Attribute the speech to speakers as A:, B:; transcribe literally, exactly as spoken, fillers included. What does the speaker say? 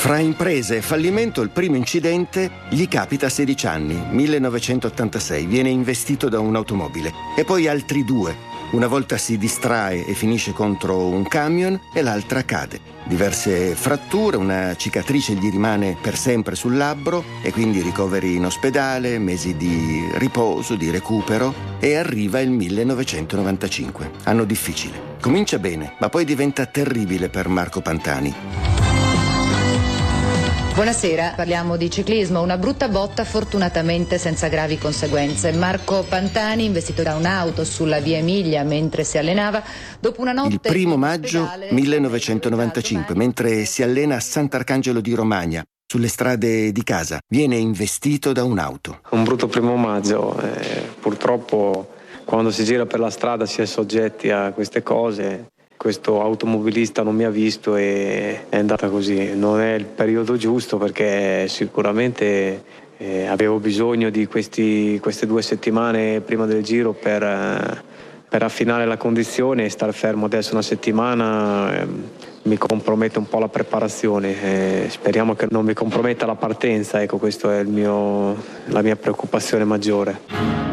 A: Fra imprese e fallimento, il primo incidente gli capita a sedici anni, millenovecentottantasei. Viene investito da un'automobile. E poi altri due. Una volta si distrae e finisce contro un camion e l'altra cade. Diverse fratture, una cicatrice gli rimane per sempre sul labbro e quindi ricoveri in ospedale, mesi di riposo, di recupero, e arriva il millenovecentonovantacinque. Anno difficile. Comincia bene, ma poi diventa terribile per Marco Pantani.
B: Buonasera, parliamo di ciclismo. Una brutta botta, fortunatamente senza gravi conseguenze. Marco Pantani, investito da un'auto sulla via Emilia mentre si allenava, dopo una notte...
A: Il primo maggio millenovecentonovantacinque, mentre si allena a Sant'Arcangelo di Romagna, sulle strade di casa, viene investito da un'auto.
C: Un brutto primo maggio. Eh, purtroppo quando si gira per la strada si è soggetti a queste cose. Questo automobilista non mi ha visto e è andata così. Non è il periodo giusto perché sicuramente eh, avevo bisogno di questi, queste due settimane prima del giro per, eh, per affinare la condizione, e star fermo adesso una settimana eh, mi compromette un po' la preparazione. Eh, speriamo che non mi comprometta la partenza, ecco, questa è il mio, la mia preoccupazione maggiore.